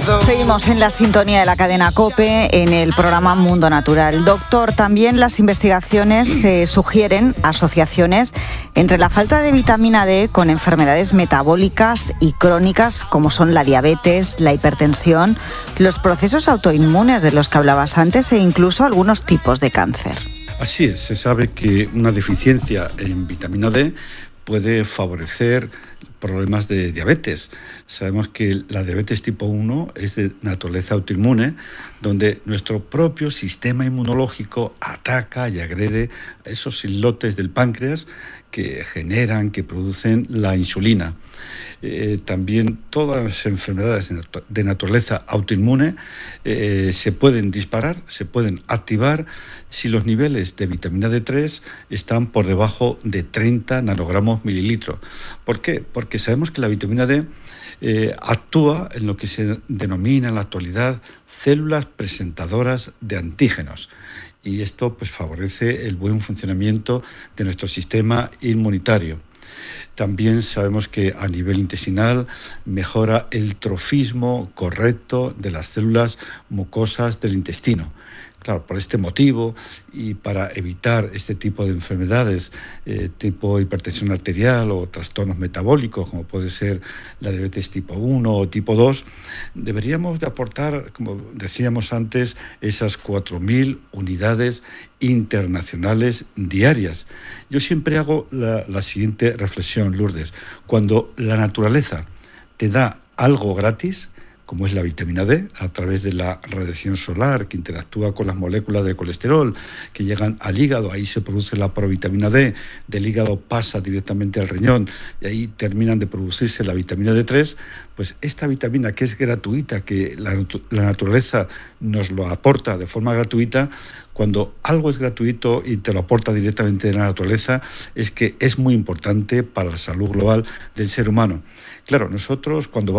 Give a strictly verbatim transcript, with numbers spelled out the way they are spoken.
Seguimos en la sintonía de la cadena COPE en el programa Mundo Natural. Doctor, también las investigaciones eh, sugieren asociaciones entre la falta de vitamina D con enfermedades metabólicas y crónicas como son la diabetes, la hipertensión, los procesos autoinmunes de los que hablabas antes e incluso algunos tipos de cáncer. Así es, se sabe que una deficiencia en vitamina D puede favorecer problemas de diabetes. Sabemos que la diabetes tipo uno es de naturaleza autoinmune, donde nuestro propio sistema inmunológico ataca y agrede esos islotes del páncreas que generan, que producen la insulina. Eh, también todas las enfermedades de naturaleza autoinmune eh, se pueden disparar, se pueden activar si los niveles de vitamina D tres están por debajo de treinta nanogramos mililitro. ¿Por qué? Porque sabemos que la vitamina D eh, actúa en lo que se denomina en la actualidad células presentadoras de antígenos. Y esto pues, favorece el buen funcionamiento de nuestro sistema inmunitario. También sabemos que a nivel intestinal mejora el trofismo correcto de las células mucosas del intestino. Claro, por este motivo y para evitar este tipo de enfermedades, eh, tipo hipertensión arterial o trastornos metabólicos, como puede ser la diabetes tipo uno o tipo dos, deberíamos de aportar, como decíamos antes, esas cuatro mil unidades internacionales diarias. Yo siempre hago la, la siguiente reflexión, Lourdes. Cuando la naturaleza te da algo gratis, como es la vitamina D, a través de la radiación solar que interactúa con las moléculas de colesterol que llegan al hígado, ahí se produce la provitamina D, del hígado pasa directamente al riñón y ahí terminan de producirse la vitamina D tres, pues esta vitamina que es gratuita, que la, la naturaleza nos lo aporta de forma gratuita, cuando algo es gratuito y te lo aporta directamente de la naturaleza, es que es muy importante para la salud global del ser humano. Claro, nosotros cuando vamos